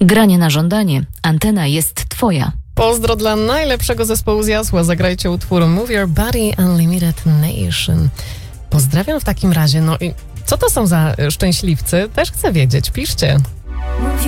Granie na żądanie. Antena jest twoja. Pozdro dla najlepszego zespołu z Jasła. Zagrajcie utwór Move Your Body Unlimited Nation. Pozdrawiam w takim razie. No i co to są za szczęśliwcy? Też chcę wiedzieć. Piszcie.